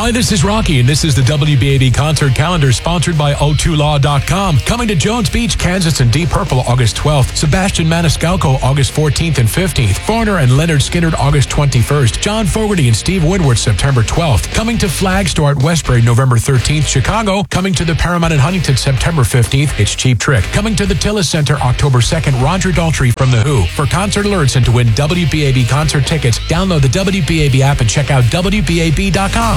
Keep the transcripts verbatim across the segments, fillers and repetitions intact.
Hi, this is Rocky, and this is the W B A B concert calendar sponsored by O two law dot com. Coming to Jones Beach, Kansas and Deep Purple August twelfth. Sebastian Maniscalco August fourteenth and fifteenth. Foreigner and Leonard Skinner August twenty-first. John Fogerty and Steve Woodward September twelfth. Coming to Flagstore at Westbury November thirteenth. Chicago. Coming to the Paramount in Huntington September fifteenth. It's Cheap Trick. Coming to the Tillis Center October second. Roger Daltrey from The Who. For concert alerts and to win W B A B concert tickets, download the W B A B app and check out W B A B dot com.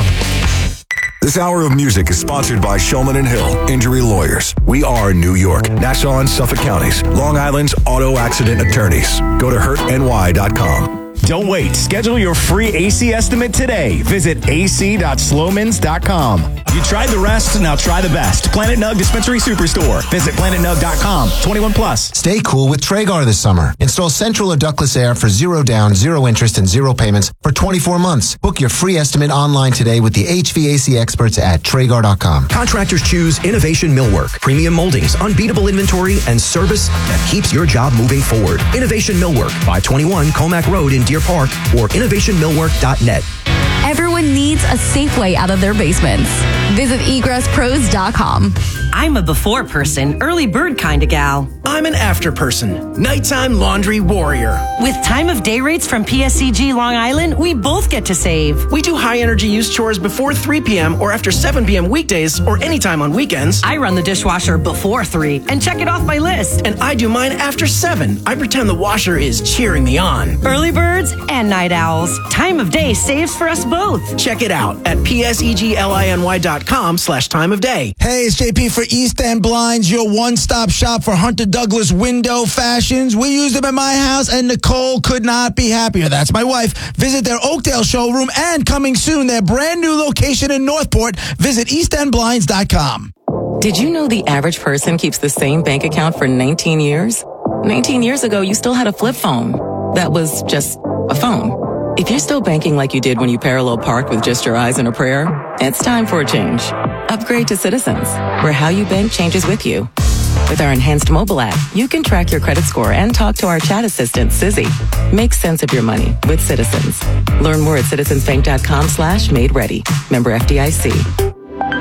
This hour of music is sponsored by Shulman and Hill Injury Lawyers. We are New York, Nassau and Suffolk counties, Long Island's auto accident attorneys. Go to hurt N Y dot com. Don't wait. Schedule your free A C estimate today. Visit A C dot slomans dot com. You tried the rest, now try the best. Planet Nug Dispensary Superstore. Visit planet nug dot com. twenty-one plus. Stay cool with Traegar this summer. Install central or ductless air for zero down, zero interest, and zero payments for twenty-four months. Book your free estimate online today with the H V A C experts at Traegar dot com. Contractors choose Innovation Millwork. Premium moldings, unbeatable inventory, and service that keeps your job moving forward. Innovation Millwork, five twenty-one Comac Road in Deer Park, or innovation millwork dot net. Everyone needs a safe way out of their basements. Visit egress pros dot com. I'm a before person, early bird kind of gal. I'm an after person, nighttime laundry warrior. With time of day rates from P S C G Long Island, we both get to save. We do high energy use chores before three p.m. or after seven p.m. weekdays or anytime on weekends. I run the dishwasher before three and check it off my list. And I do mine after seven. I pretend the washer is cheering me on. Early birds and night owls. Time of day saves for us both. Check it out at P S E G L I N Y dot com slash time of day. Hey, it's J P for East End Blinds, your one-stop shop for Hunter Douglas window fashions. We use them at my house, and Nicole could not be happier. That's my wife. Visit their Oakdale showroom, and coming soon, their brand new location in Northport. Visit east end blinds dot com. Did you know the average person keeps the same bank account for nineteen years? nineteen years ago, you still had a flip phone. That was just a phone. If you're still banking like you did when you parallel parked with just your eyes and a prayer, it's time for a change. Upgrade to Citizens, where how you bank changes with you. With our enhanced mobile app, you can track your credit score and talk to our chat assistant, Sizzy. Make sense of your money with Citizens. Learn more at citizens bank dot com slash made ready. Member F D I C.